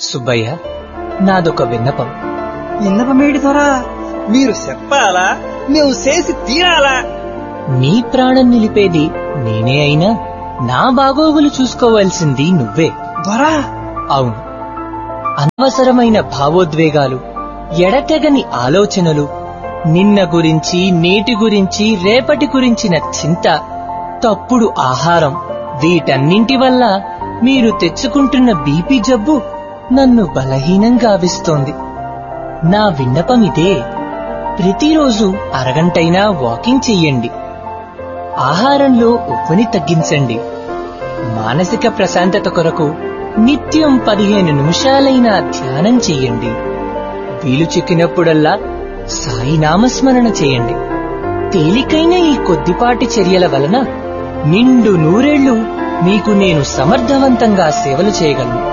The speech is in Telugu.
సుబ్బయ్య, నాదొక విన్నపం. విన్నపమేడి దొరా? మీరు చెప్పాలా? మేము చేసి తీరాలా? నీ ప్రాణం నిలిపేది నేనే అయినా నా బాగోగులు చూసుకోవాల్సింది నువ్వే దొరా. అవును, అనవసరమైన భావోద్వేగాలు, ఎడతెగని ఆలోచనలు, నిన్న గురించి, నేటి గురించి, రేపటి గురించిన చింత, తప్పుడు ఆహారం, వీటన్నింటి వల్ల మీరు తెచ్చుకుంటున్న బీపీ జబ్బు నన్ను బలహీనం గావిస్తోంది. నా విన్నపమిదే, ప్రతిరోజు అరగంటైనా వాకింగ్ చెయ్యండి. ఆహారంలో ఉప్పుని తగ్గించండి. మానసిక ప్రశాంతత కొరకు నిత్యం 15 నిమిషాలైనా ధ్యానం చెయ్యండి. వీలు చిక్కినప్పుడల్లా సాయి నామస్మరణ చేయండి. తేలికైన ఈ కొద్దిపాటి చర్యల వలన నిండు నూరేళ్లు మీకు నేను సమర్థవంతంగా సేవలు చేయగలను.